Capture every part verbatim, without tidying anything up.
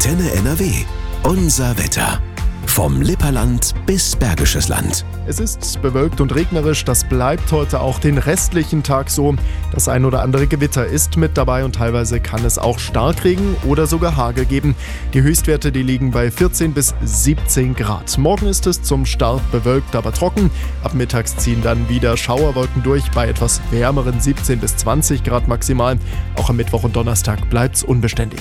Antenne N R W. Unser Wetter. Vom Lipperland bis Bergisches Land. Es ist bewölkt und regnerisch, das bleibt heute auch den restlichen Tag so. Das ein oder andere Gewitter ist mit dabei und teilweise kann es auch Starkregen oder sogar Hagel geben. Die Höchstwerte, die liegen bei vierzehn bis siebzehn Grad. Morgen ist es zum Start bewölkt, aber trocken. Ab mittags ziehen dann wieder Schauerwolken durch bei etwas wärmeren siebzehn bis zwanzig Grad maximal. Auch am Mittwoch und Donnerstag bleibt es unbeständig.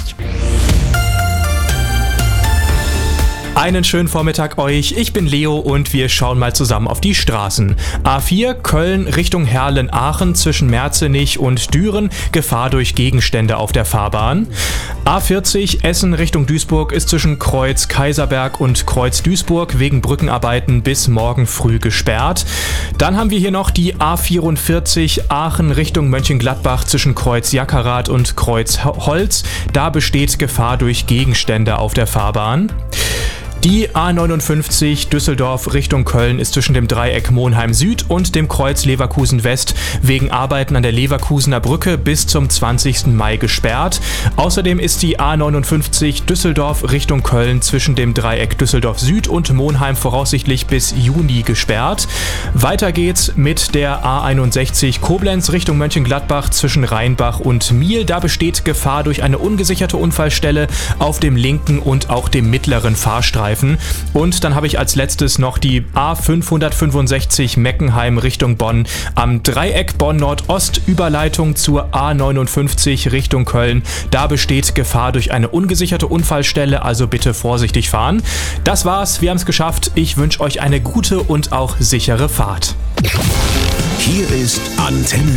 Einen schönen Vormittag euch, ich bin Leo und wir schauen mal zusammen auf die Straßen. A vier Köln Richtung Herrlen-Aachen zwischen Merzenich und Düren, Gefahr durch Gegenstände auf der Fahrbahn. A vierzig Essen Richtung Duisburg ist zwischen Kreuz Kaiserberg und Kreuz Duisburg wegen Brückenarbeiten bis morgen früh gesperrt. Dann haben wir hier noch die A vierundvierzig Aachen Richtung Mönchengladbach zwischen Kreuz Jackerath und Kreuz Holz. Da besteht Gefahr durch Gegenstände auf der Fahrbahn. Die A neunundfünfzig Düsseldorf Richtung Köln ist zwischen dem Dreieck Monheim Süd und dem Kreuz Leverkusen West wegen Arbeiten an der Leverkusener Brücke bis zum zwanzigsten Mai gesperrt. Außerdem ist die A neunundfünfzig Düsseldorf Richtung Köln zwischen dem Dreieck Düsseldorf Süd und Monheim voraussichtlich bis Juni gesperrt. Weiter geht's mit der A einundsechzig Koblenz Richtung Mönchengladbach zwischen Rheinbach und Miel. Da besteht Gefahr durch eine ungesicherte Unfallstelle auf dem linken und auch dem mittleren Fahrstreifen. Und dann habe ich als letztes noch die A fünfhundertfünfundsechzig Meckenheim Richtung Bonn am Dreieck Bonn-Nordost Überleitung zur A neunundfünfzig Richtung Köln. Da besteht Gefahr durch eine ungesicherte Unfallstelle, also bitte vorsichtig fahren. Das war's, wir haben es geschafft. Ich wünsche euch eine gute und auch sichere Fahrt. Hier ist Antenne